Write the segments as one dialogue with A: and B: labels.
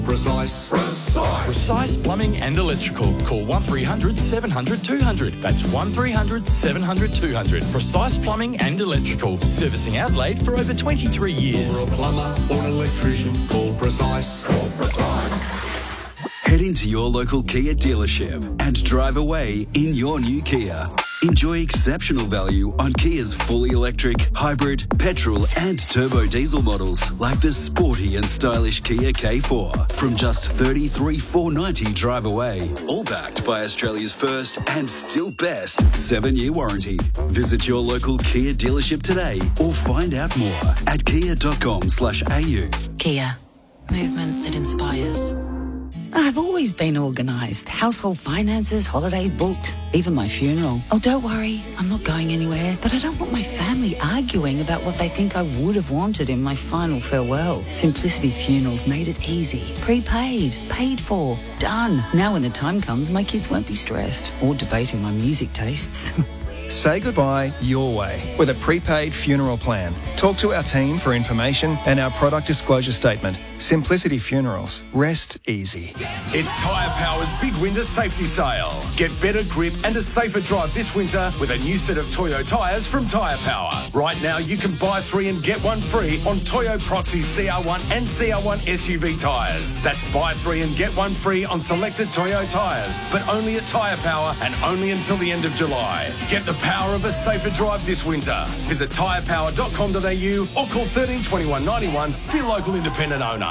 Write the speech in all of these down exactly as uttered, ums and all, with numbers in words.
A: Precise. Precise.
B: Precise Plumbing and Electrical. Call one three hundred seven hundred two hundred. That's one three hundred seven hundred two hundred. Precise Plumbing and Electrical. Servicing Adelaide for over twenty-three years.
A: For a plumber or an electrician, call Precise. Call Precise.
C: Head into your local Kia dealership and drive away in your new Kia. Enjoy exceptional value on Kia's fully electric, hybrid, petrol and turbo diesel models like the sporty and stylish Kia K four from just thirty-three thousand four hundred ninety dollars drive away. All backed by Australia's first and still best seven-year warranty. Visit your local Kia dealership today or find out more at kia dot com slash a u.
D: Kia. Movement that inspires.
E: I've always been organised. Household finances, holidays booked, even my funeral. Oh, don't worry, I'm not going anywhere. But I don't want my family arguing about what they think I would have wanted in my final farewell. Simplicity Funerals made it easy. Prepaid, paid for, done. Now when the time comes, my kids won't be stressed or debating my music tastes.
F: Say goodbye your way with a prepaid funeral plan. Talk to our team for information and our product disclosure statement. Simplicity Funerals. Rest easy.
G: It's Tyre Power's Big Winter Safety Sale. Get better grip and a safer drive this winter with a new set of Toyo tyres from Tyre Power. Right now you can buy three and get one free on Toyo Proxy C R one and C R one S U V tyres. That's buy three and get one free on selected Toyo tyres, but only at Tyre Power and only until the end of July. Get the power of a safer drive this winter. Visit tyre power dot com dot a u or call thirteen twenty-one ninety-one for your local independent owner.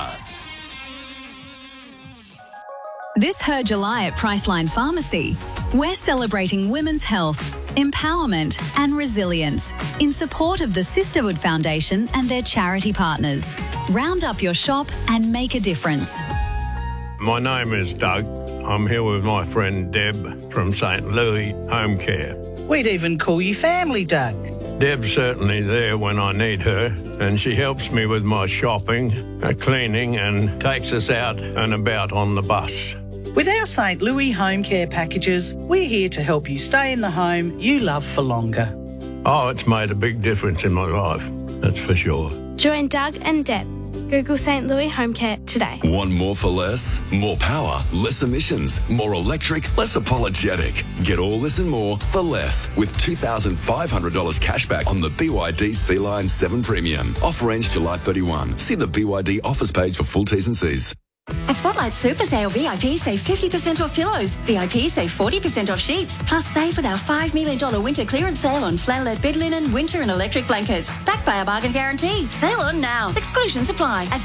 H: This Her July at Priceline Pharmacy, we're celebrating women's health, empowerment and resilience in support of the Sisterhood Foundation and their charity partners. Round up your shop and make a difference.
I: My name is Doug. I'm here with my friend Deb from Saint Louis Home Care.
J: We'd even call you family, Doug.
I: Deb's certainly there when I need her, and she helps me with my shopping, uh, cleaning, and takes us out and about on the bus.
J: With our Saint Louis Home Care packages, we're here to help you stay in the home you love for longer.
I: Oh, it's made a big difference in my life, that's for sure.
K: Join Doug and Deb. Google Saint Louis Home Care today.
L: Want more for less? More power, less emissions, more electric, less apologetic. Get all this and more for less with two thousand five hundred dollars cashback on the B Y D Sea-Line seven Premium. Offer ends July thirty-first. See the B Y D offers page for full T's and C's.
M: At Spotlight Super Sale, V I P save fifty percent off pillows. V I P save forty percent off sheets. Plus save with our five million dollars winter clearance sale on flannelette bed linen, winter and electric blankets. Backed by our bargain guarantee. Sale on now. Exclusions apply. At